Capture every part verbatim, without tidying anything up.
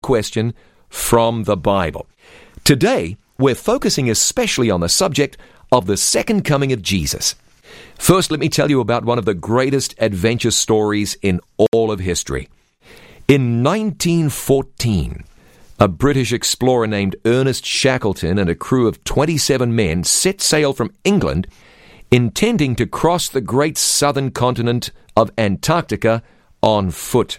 question from the Bible. Today, we're focusing especially on the subject of the second coming of Jesus. First, let me tell you about one of the greatest adventure stories in all of history. In nineteen fourteen, a British explorer named Ernest Shackleton and a crew of twenty-seven men set sail from England, intending to cross the great southern continent of Antarctica on foot.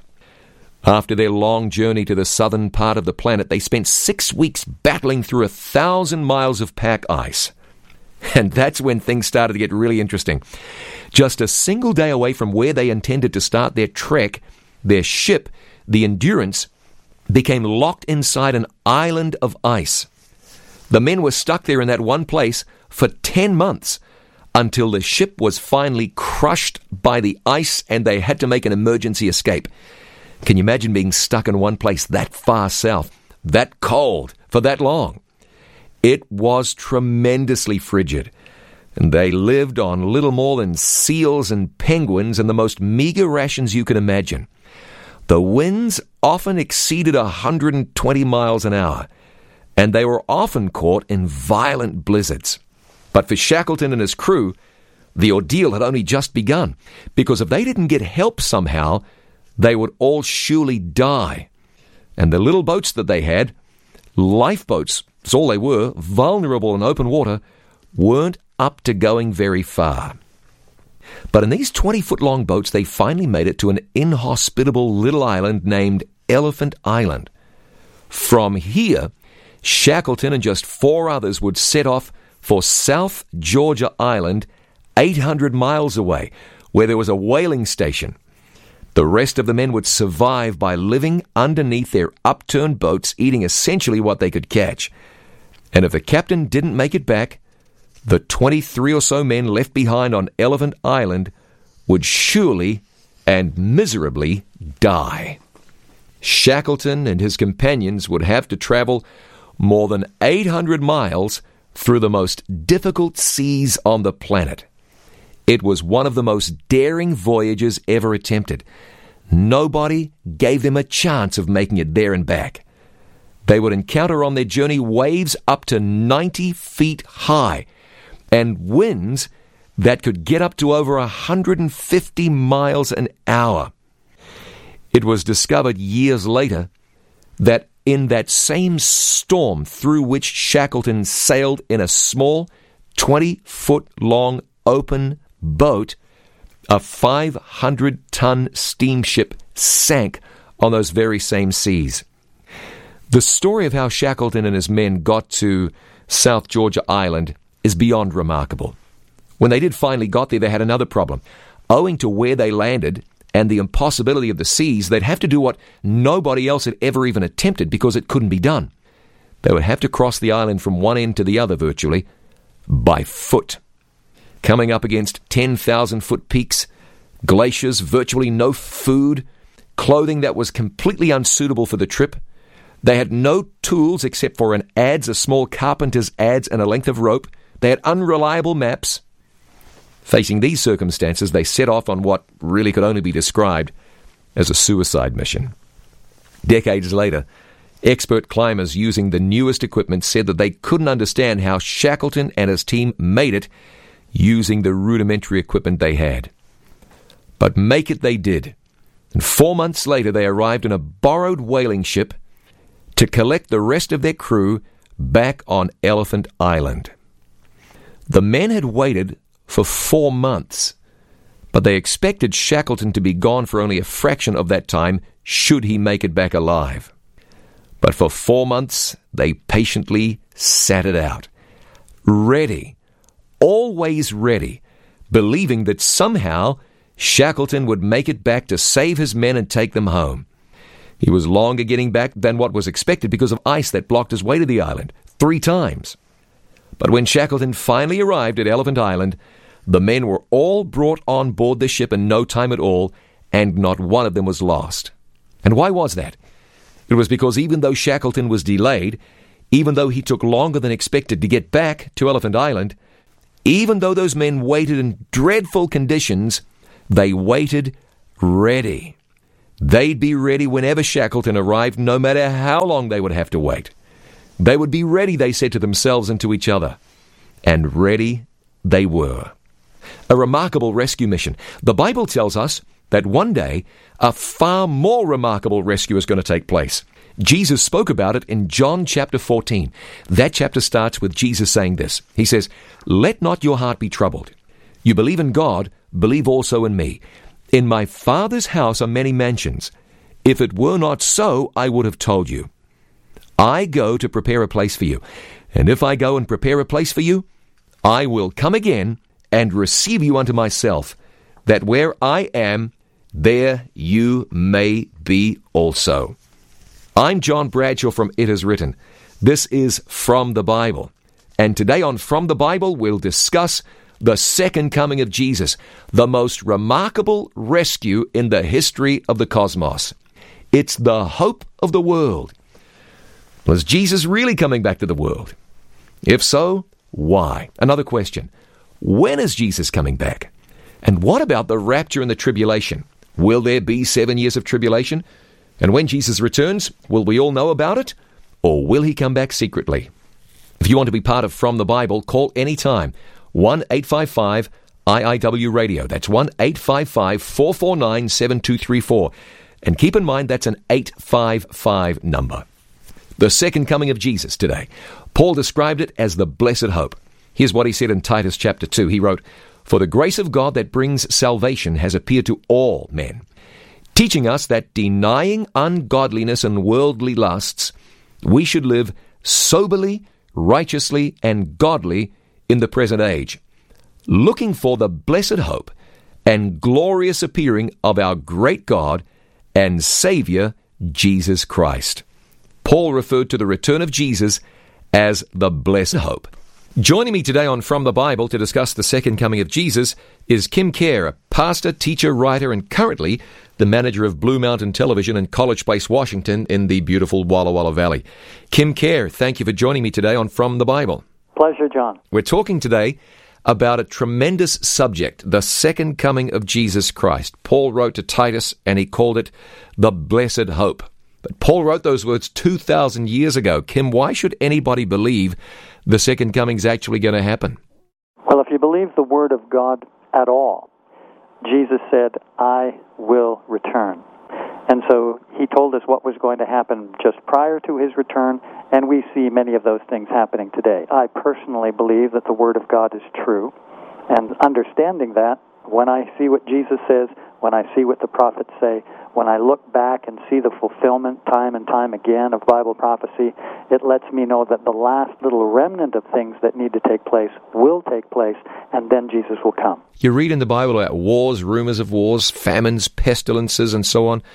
After their long journey to the southern part of the planet, they spent six weeks battling through a thousand miles of pack ice. And that's when things started to get really interesting. Just a single day away from where they intended to start their trek, their ship, the Endurance, became locked inside an island of ice. The men were stuck there in that one place for ten months until the ship was finally crushed by the ice and they had to make an emergency escape. Can you imagine being stuck in one place that far south, that cold, for that long? It was tremendously frigid, and they lived on little more than seals and penguins and the most meager rations you can imagine. The winds often exceeded one hundred twenty miles an hour, and they were often caught in violent blizzards. But for Shackleton and his crew, the ordeal had only just begun, because if they didn't get help somehow, they would all surely die. And the little boats that they had, lifeboats, that's all they were, vulnerable in open water, weren't up to going very far. But in these twenty-foot-long boats, they finally made it to an inhospitable little island named Elephant Island. From here, Shackleton and just four others would set off for South Georgia Island, eight hundred miles away, where there was a whaling station. The rest of the men would survive by living underneath their upturned boats, eating essentially what they could catch. And if the captain didn't make it back, the twenty-three or so men left behind on Elephant Island would surely and miserably die. Shackleton and his companions would have to travel more than eight hundred miles through the most difficult seas on the planet. It was one of the most daring voyages ever attempted. Nobody gave them a chance of making it there and back. They would encounter on their journey waves up to ninety feet high and winds that could get up to over one hundred fifty miles an hour. It was discovered years later that in that same storm through which Shackleton sailed in a small twenty-foot-long open boat, a five hundred ton steamship sank on those very same seas. The story of how Shackleton and his men got to South Georgia Island is beyond remarkable. When they did finally got there, they had another problem. Owing to where they landed and the impossibility of the seas, they'd have to do what nobody else had ever even attempted because it couldn't be done. They would have to cross the island from one end to the other virtually by foot. Coming up against ten thousand foot peaks, glaciers, virtually no food, clothing that was completely unsuitable for the trip. They had no tools except for an adze, a small carpenter's adze, and a length of rope. They had unreliable maps. Facing these circumstances, they set off on what really could only be described as a suicide mission. Decades later, expert climbers using the newest equipment said that they couldn't understand how Shackleton and his team made it using the rudimentary equipment they had. But make it they did. And four months later, they arrived in a borrowed whaling ship to collect the rest of their crew back on Elephant Island. The men had waited for four months, but they expected Shackleton to be gone for only a fraction of that time should he make it back alive. But for four months, they patiently sat it out, ready, always ready, believing that somehow Shackleton would make it back to save his men and take them home. He was longer getting back than what was expected because of ice that blocked his way to the island three times. But when Shackleton finally arrived at Elephant Island, the men were all brought on board the ship in no time at all, and not one of them was lost. And why was that? It was because even though Shackleton was delayed, even though he took longer than expected to get back to Elephant Island, even though those men waited in dreadful conditions, they waited ready. They'd be ready whenever Shackleton arrived, no matter how long they would have to wait. They would be ready, they said to themselves and to each other. And ready they were. A remarkable rescue mission. The Bible tells us that one day a far more remarkable rescue is going to take place. Jesus spoke about it in John chapter fourteen. That chapter starts with Jesus saying this. He says, "Let not your heart be troubled. You believe in God, believe also in me. In my Father's house are many mansions. If it were not so, I would have told you. I go to prepare a place for you. And if I go and prepare a place for you, I will come again and receive you unto myself, that where I am, there you may be also." I'm John Bradshaw from It Is Written. This is From the Bible. And today on From the Bible, we'll discuss the second coming of Jesus, the most remarkable rescue in the history of the cosmos. It's the hope of the world. Was Jesus really coming back to the world? If so, why? Another question. When is Jesus coming back? And what about the rapture and the tribulation? Will there be seven years of tribulation? And when Jesus returns, will we all know about it? Or will he come back secretly? If you want to be part of From the Bible, call anytime. one eight five five I I W radio. That's one eight five five, four four nine, seven two three four. And keep in mind that's an eight five five number. The second coming of Jesus today. Paul described it as the blessed hope. Here's what he said in Titus chapter two. He wrote, "For the grace of God that brings salvation has appeared to all men, teaching us that denying ungodliness and worldly lusts, we should live soberly, righteously, and godly in the present age, looking for the blessed hope and glorious appearing of our great God and Savior, Jesus Christ." Paul referred to the return of Jesus as the blessed hope. Joining me today on From the Bible to discuss the second coming of Jesus is Kim Kerr, a pastor, teacher, writer, and currently the manager of Blue Mountain Television in College Place, Washington, in the beautiful Walla Walla Valley. Kim Kerr, thank you for joining me today on From the Bible. Pleasure, John. We're talking today about a tremendous subject, the second coming of Jesus Christ. Paul wrote to Titus, and he called it the blessed hope. But Paul wrote those words two thousand years ago. Kim, why should anybody believe the second coming is actually going to happen? Well, if you believe the Word of God at all, Jesus said, "I will return." And so he told us what was going to happen just prior to his return, and we see many of those things happening today. I personally believe that the Word of God is true, and understanding that, when I see what Jesus says, when I see what the prophets say, when I look back and see the fulfillment time and time again of Bible prophecy, it lets me know that the last little remnant of things that need to take place will take place, and then Jesus will come. You read in the Bible about wars, rumors of wars, famines, pestilences, and so on.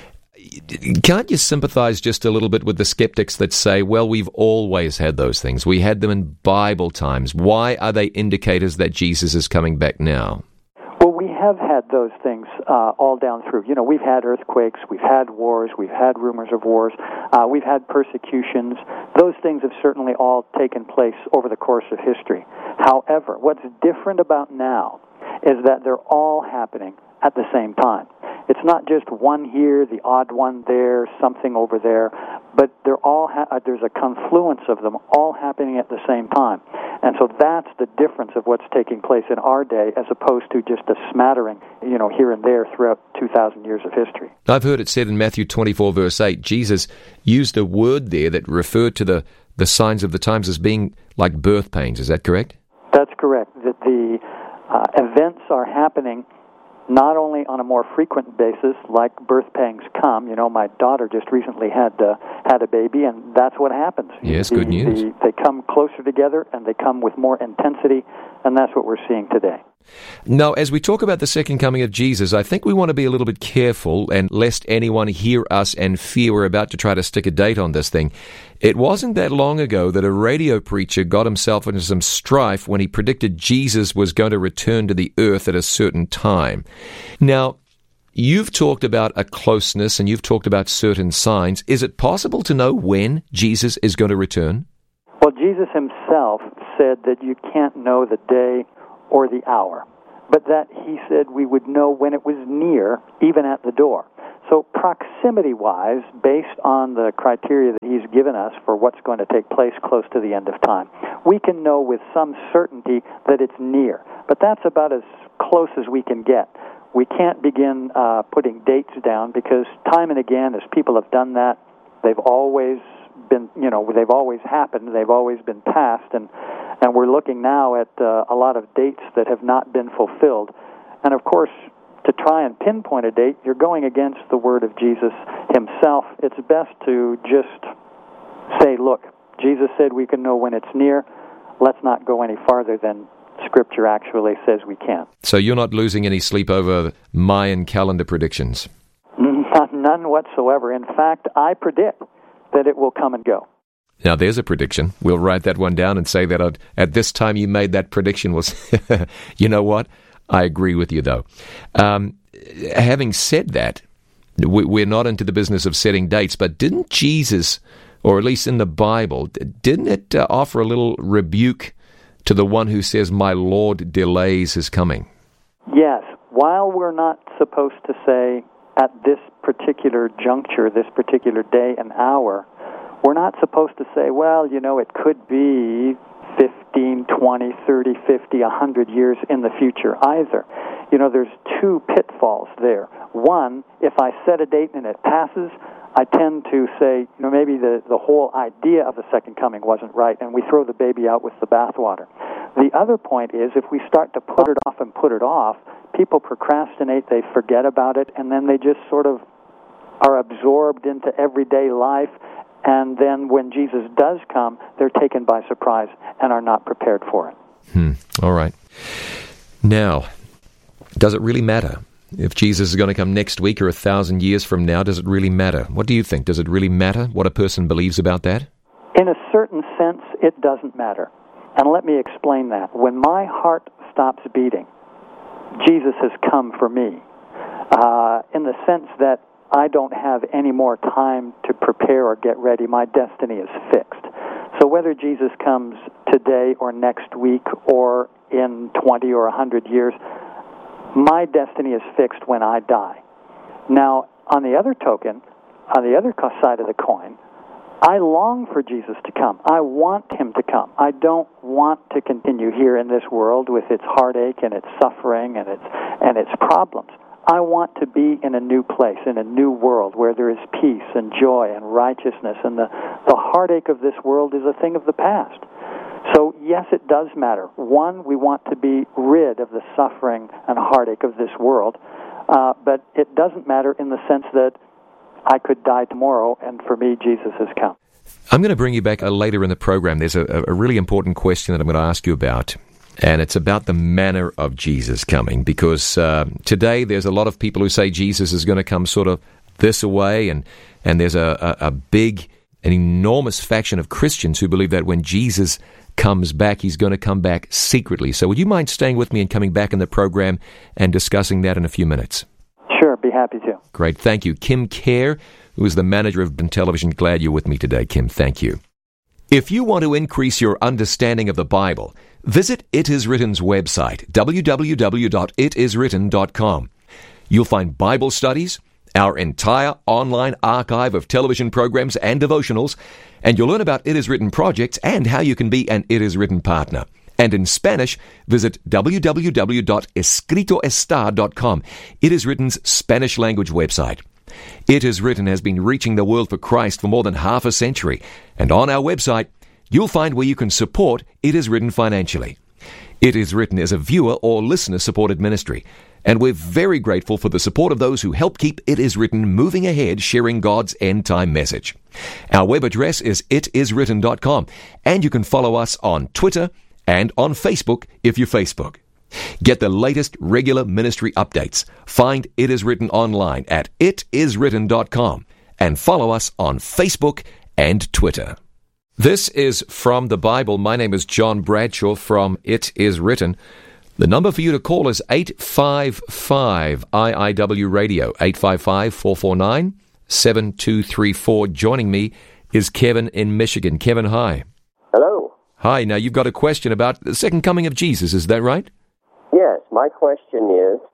Can't you sympathize just a little bit with the skeptics that say, well, we've always had those things. We had them in Bible times. Why are they indicators that Jesus is coming back now? Well, we have had those things uh, all down through. You know, we've had earthquakes, we've had wars, we've had rumors of wars, uh, we've had persecutions. Those things have certainly all taken place over the course of history. However, what's different about now is that they're all happening at the same time. It's not just one here, the odd one there, something over there, but they're all ha- uh, there's a confluence of them all happening at the same time. And so that's the difference of what's taking place in our day as opposed to just a smattering, you know, here and there throughout two thousand years of history. I've heard it said in Matthew twenty-four, verse eight, Jesus used a word there that referred to the, the signs of the times as being like birth pains. Is that correct? That's correct. That the uh, events are happening not only on a more frequent basis, like birth pangs come. You know, my daughter just recently had uh, had a baby, and that's what happens. Yes, the, good news. The, they come closer together, and they come with more intensity, and that's what we're seeing today. Now, as we talk about the second coming of Jesus, I think we want to be a little bit careful, and lest anyone hear us and fear we're about to try to stick a date on this thing. It wasn't that long ago that a radio preacher got himself into some strife when he predicted Jesus was going to return to the earth at a certain time. Now, you've talked about a closeness and you've talked about certain signs. Is it possible to know when Jesus is going to return? Well, Jesus himself said that you can't know the day or the hour, but that he said we would know when it was near, even at the door. So proximity-wise, based on the criteria that he's given us for what's going to take place close to the end of time, we can know with some certainty that it's near. But that's about as close as we can get. We can't begin uh, putting dates down because time and again, as people have done that, they've always been, you know, they've always happened, they've always been passed, and, and we're looking now at uh, a lot of dates that have not been fulfilled. And of course, to try and pinpoint a date, you're going against the word of Jesus himself. It's best to just say, look, Jesus said we can know when it's near. Let's not go any farther than Scripture actually says we can. So you're not losing any sleep over Mayan calendar predictions? None whatsoever. In fact, I predict that it will come and go. Now, there's a prediction. We'll write that one down and say that at this time you made that prediction was, you know what? I agree with you, though. Um, having said that, we, we're not into the business of setting dates, but didn't Jesus, or at least in the Bible, didn't it uh, offer a little rebuke to the one who says, my Lord delays his coming? Yes. While we're not supposed to say at this particular juncture, this particular day and hour, we're not supposed to say, well, you know, it could be fifteen, twenty, thirty, fifty, one hundred years in the future either. You know, there's two pitfalls there. One, if I set a date and it passes, I tend to say, you know, maybe the, the whole idea of the second coming wasn't right, and we throw the baby out with the bathwater. The other point is, if we start to put it off and put it off, people procrastinate, they forget about it, and then they just sort of are absorbed into everyday life, and then when Jesus does come, they're taken by surprise and are not prepared for it. Hmm. All right. Now, does it really matter? If Jesus is going to come next week or a thousand years from now, does it really matter? What do you think? Does it really matter what a person believes about that? In a certain sense, it doesn't matter. And let me explain that. When my heart stops beating, Jesus has come for me, uh, in the sense that I don't have any more time to prepare or get ready. My destiny is fixed. So whether Jesus comes today or next week or in twenty or one hundred years, my destiny is fixed when I die. Now, on the other token, on the other side of the coin, I long for Jesus to come. I want him to come. I don't want to continue here in this world with its heartache and its suffering and its and its problems. I want to be in a new place, in a new world where there is peace and joy and righteousness, and the, the heartache of this world is a thing of the past. So, yes, it does matter. One, we want to be rid of the suffering and heartache of this world, uh, but it doesn't matter in the sense that I could die tomorrow, and for me, Jesus has come. I'm going to bring you back uh, later in the program. There's a, a really important question that I'm going to ask you about, and it's about the manner of Jesus coming, because uh, today there's a lot of people who say Jesus is going to come sort of this way, and, and there's a, a, a big, an enormous faction of Christians who believe that when Jesus comes back, he's going to come back secretly. So would you mind staying with me and coming back in the program and discussing that in a few minutes? Sure, be happy to. Great, thank you. Kim Kerr, who is the manager of Television. Glad you're with me today, Kim. Thank you. If you want to increase your understanding of the Bible, visit It Is Written's website, w w w dot it is written dot com. You'll find Bible studies, our entire online archive of television programs and devotionals, and you'll learn about It Is Written projects and how you can be an It Is Written partner. And in Spanish, visit w w w dot escrito está dot com, It Is Written's Spanish language website. It Is Written has been reaching the world for Christ for more than half a century, and on our website, you'll find where you can support It Is Written financially. It Is Written is a viewer or listener-supported ministry, and we're very grateful for the support of those who help keep It Is Written moving ahead, sharing God's end-time message. Our web address is it is written dot com, and you can follow us on Twitter and on Facebook if you Facebook. Get the latest regular ministry updates. Find It Is Written online at it is written dot com and follow us on Facebook and Twitter. This is From the Bible. My name is John Bradshaw from It Is Written. The number for you to call is eight five five I I W radio, eight five five, four four nine, seven two three four. Joining me is Kevin in Michigan. Kevin, hi. Hello. Hi. Now, you've got a question about the second coming of Jesus, is that right? Yes, my question is,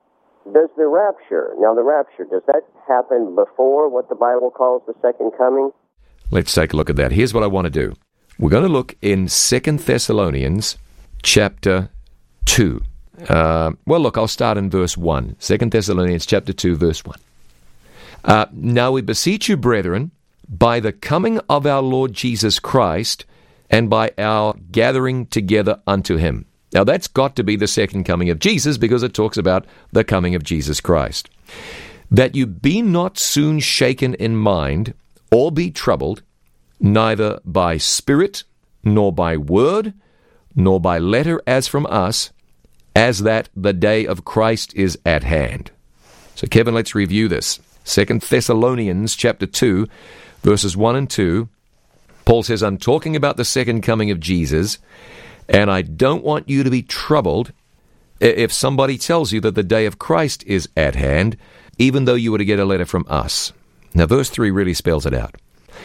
does the rapture, now the rapture, does that happen before what the Bible calls the second coming? Let's take a look at that. Here's what I want to do. We're going to look in Second Thessalonians chapter two. Uh, well, look, I'll start in verse one. Second Thessalonians chapter two, verse one. Uh, now we beseech you, brethren, by the coming of our Lord Jesus Christ, and by our gathering together unto him. Now that's got to be the second coming of Jesus, because it talks about the coming of Jesus Christ. That you be not soon shaken in mind, or be troubled, neither by spirit, nor by word, nor by letter as from us, as that the day of Christ is at hand. So, Kevin, let's review this. Second Thessalonians chapter two, verses one and two. Paul says, I'm talking about the second coming of Jesus, and I don't want you to be troubled if somebody tells you that the day of Christ is at hand, even though you were to get a letter from us. Now, verse three really spells it out.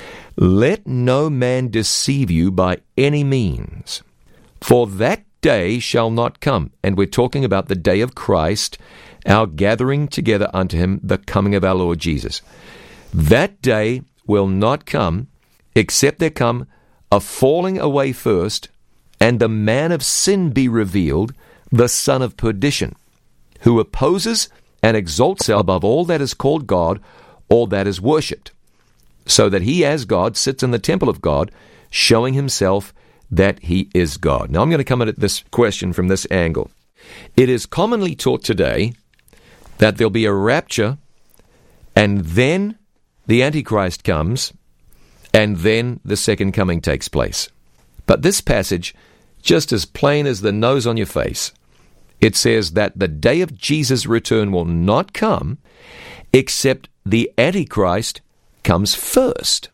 Let no man deceive you by any means, for that day shall not come. And we're talking about the day of Christ, our gathering together unto him, the coming of our Lord Jesus. That day will not come, except there come a falling away first, and the man of sin be revealed, the son of perdition, who opposes and exalts above all that is called God, or that is worshipped, so that he as God sits in the temple of God, showing himself that he is God. Now I'm going to come at this question from this angle. It is commonly taught today that there'll be a rapture, and then the Antichrist comes, and then the second coming takes place. But this passage, just as plain as the nose on your face, it says that the day of Jesus' return will not come except the Antichrist comes first.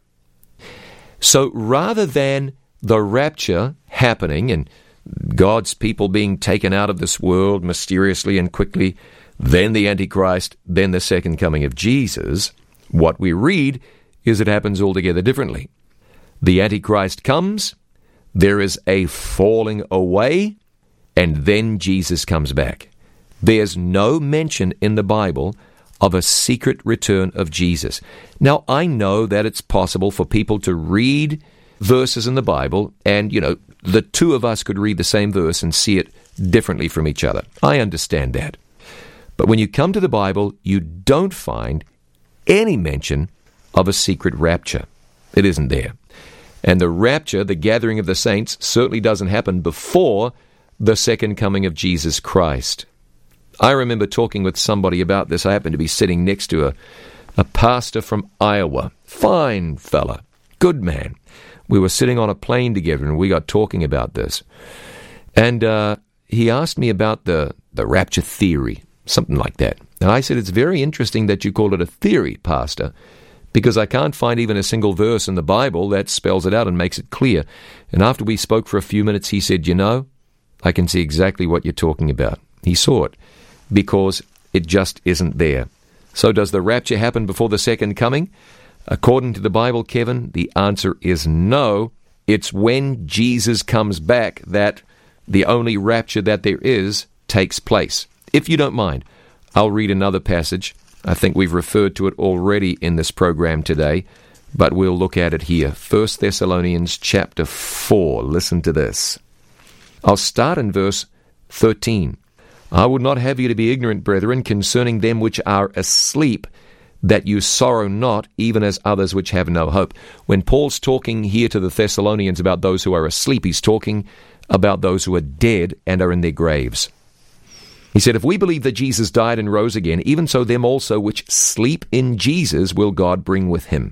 So rather than the rapture happening and God's people being taken out of this world mysteriously and quickly, then the Antichrist, then the second coming of Jesus, what we read is it happens altogether differently. The Antichrist comes, there is a falling away, and then Jesus comes back. There's no mention in the Bible of a secret return of Jesus. Now, I know that it's possible for people to read verses in the Bible, and, you know, the two of us could read the same verse and see it differently from each other. I understand that. But when you come to the Bible, you don't find any mention of a secret rapture. It isn't there. And the rapture, the gathering of the saints, certainly doesn't happen before the second coming of Jesus Christ. I remember talking with somebody about this. I happened to be sitting next to a, a pastor from Iowa. Fine fella. Good man. We were sitting on a plane together, and we got talking about this. And uh, he asked me about the, the rapture theory, something like that. And I said, it's very interesting that you call it a theory, Pastor, because I can't find even a single verse in the Bible that spells it out and makes it clear. And after we spoke for a few minutes, he said, you know, I can see exactly what you're talking about. He saw it, because it just isn't there. So does the rapture happen before the second coming? According to the Bible, Kevin, the answer is no. It's when Jesus comes back that the only rapture that there is takes place. If you don't mind, I'll read another passage. I think we've referred to it already in this program today, but we'll look at it here. First Thessalonians chapter four. Listen to this. I'll start in verse thirteen. I would not have you to be ignorant, brethren, concerning them which are asleep, that you sorrow not, even as others which have no hope. When Paul's talking here to the Thessalonians about those who are asleep, he's talking about those who are dead and are in their graves. He said, if we believe that Jesus died and rose again, even so them also which sleep in Jesus will God bring with him.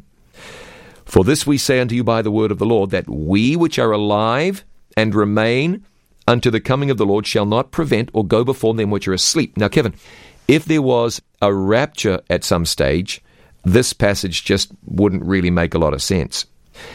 For this we say unto you by the word of the Lord, that we which are alive and remain unto the coming of the Lord shall not prevent or go before them which are asleep. Now, Kevin, if there was a rapture at some stage, this passage just wouldn't really make a lot of sense.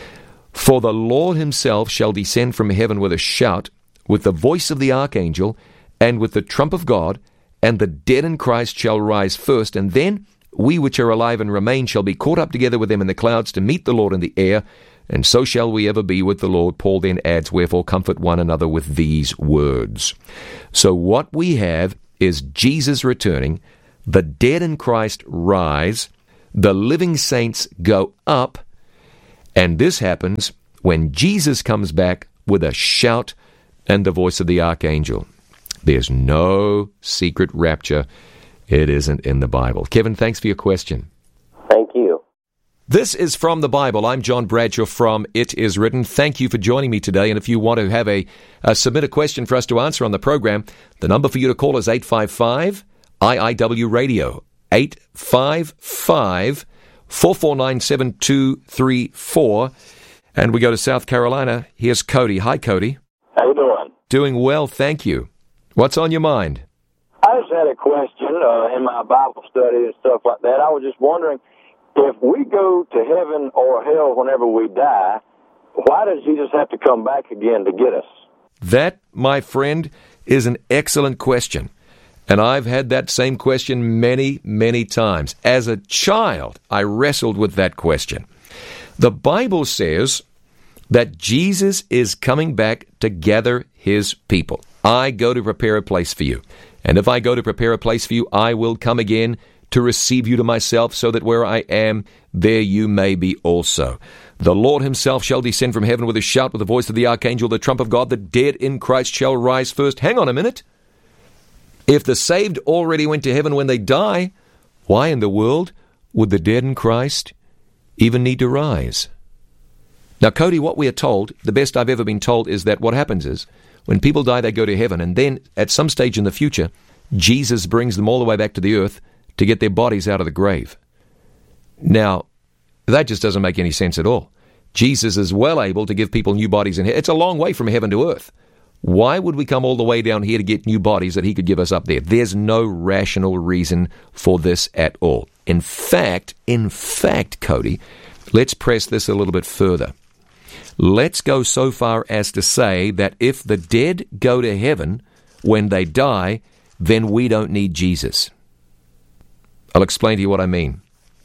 For the Lord himself shall descend from heaven with a shout, with the voice of the archangel, and with the trump of God, and the dead in Christ shall rise first, and then we which are alive and remain shall be caught up together with them in the clouds to meet the Lord in the air, and so shall we ever be with the Lord. Paul then adds, wherefore comfort one another with these words. So what we have is Jesus returning, the dead in Christ rise, the living saints go up, and this happens when Jesus comes back with a shout and the voice of the archangel. There's no secret rapture. It isn't in the Bible. Kevin, thanks for your question. Thank you. This is From the Bible. I'm John Bradshaw from It Is Written. Thank you for joining me today. And if you want to have a uh, submit a question for us to answer on the program, the number for you to call is eight five five I I W radio, eight five five, four four nine, seven two three four. And we go to South Carolina. Here's Cody. Hi, Cody. How you doing? Doing well, thank you. What's on your mind? I just had a question uh, in my Bible study and stuff like that. I was just wondering, if we go to heaven or hell whenever we die, why does Jesus have to come back again to get us? That, my friend, is an excellent question. And I've had that same question many, many times. As a child, I wrestled with that question. The Bible says that Jesus is coming back to gather his people. I go to prepare a place for you. And if I go to prepare a place for you, I will come again to receive you to myself, so that where I am, there you may be also. The Lord himself shall descend from heaven with a shout, with the voice of the archangel, the trump of God. The dead in Christ shall rise first. Hang on a minute. If the saved already went to heaven when they die, why in the world would the dead in Christ even need to rise? Now, Cody, what we are told, the best I've ever been told, is that what happens is, when people die, they go to heaven, and then at some stage in the future, Jesus brings them all the way back to the earth to get their bodies out of the grave. Now, that just doesn't make any sense at all. Jesus is well able to give people new bodies in heaven. It's a long way from heaven to earth. Why would we come all the way down here to get new bodies that he could give us up there? There's no rational reason for this at all. In fact, in fact, Cody, let's press this a little bit further. Let's go so far as to say that if the dead go to heaven when they die, then we don't need Jesus. I'll explain to you what I mean.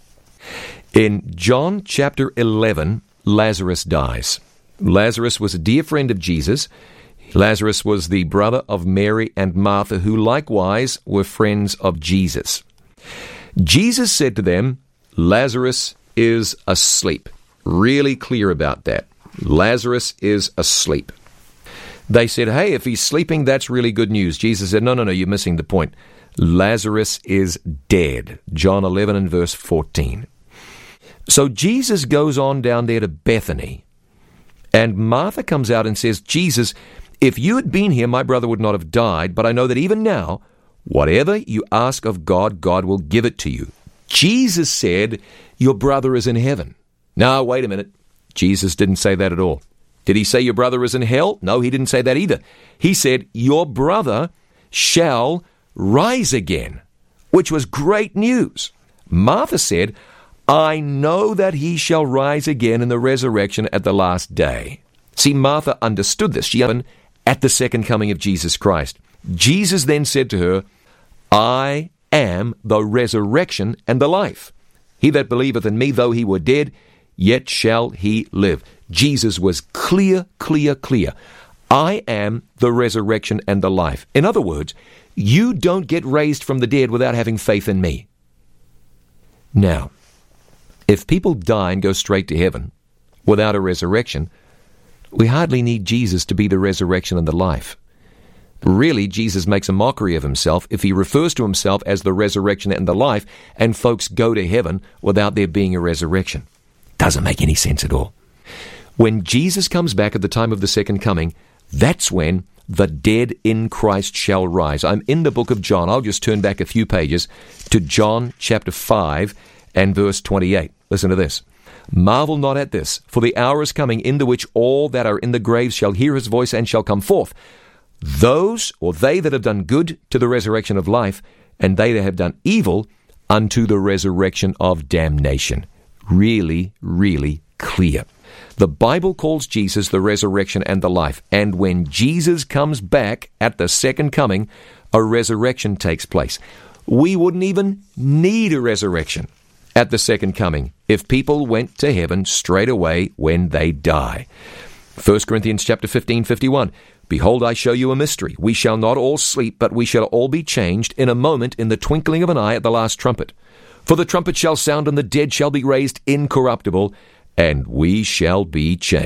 In John chapter eleven, Lazarus dies. Lazarus was a dear friend of Jesus. Lazarus was the brother of Mary and Martha, who likewise were friends of Jesus. Jesus said to them, Lazarus is asleep. Really clear about that. Lazarus is asleep. They said, hey, if he's sleeping, that's really good news. Jesus said, no, no, no, you're missing the point. Lazarus is dead. John eleven and verse fourteen. So Jesus goes on down there to Bethany, and Martha comes out and says, Jesus, if you had been here, my brother would not have died, but I know that even now, whatever you ask of God, God will give it to you. Jesus said, your brother is in heaven. Now, wait a minute. Jesus didn't say that at all. Did he say your brother is in hell? No, he didn't say that either. He said, your brother shall rise again, which was great news. Martha said, I know that he shall rise again in the resurrection at the last day. See, Martha understood this. She happened at the second coming of Jesus Christ. Jesus then said to her, I am the resurrection and the life. He that believeth in me, though he were dead, yet shall he live. Jesus was clear, clear, clear. I am the resurrection and the life. In other words, you don't get raised from the dead without having faith in me. Now, if people die and go straight to heaven without a resurrection, we hardly need Jesus to be the resurrection and the life. Really, Jesus makes a mockery of himself if he refers to himself as the resurrection and the life, and folks go to heaven without there being a resurrection. Doesn't make any sense at all. When Jesus comes back at the time of the second coming, that's when the dead in Christ shall rise. I'm in the book of John. I'll just turn back a few pages to John chapter five and verse twenty-eight. Listen to this. Marvel not at this, for the hour is coming in the which all that are in the graves shall hear his voice and shall come forth. Those, or they that have done good, to the resurrection of life, and they that have done evil unto the resurrection of damnation. Really, really clear. The Bible calls Jesus the resurrection and the life, and when Jesus comes back at the second coming, a resurrection takes place. We wouldn't even need a resurrection at the second coming if people went to heaven straight away when they die. First Corinthians chapter fifteen, fifty-one. Behold, I show you a mystery. We shall not all sleep, but we shall all be changed in a moment, in the twinkling of an eye, at the last trumpet. For the trumpet shall sound, and the dead shall be raised incorruptible, and we shall be changed.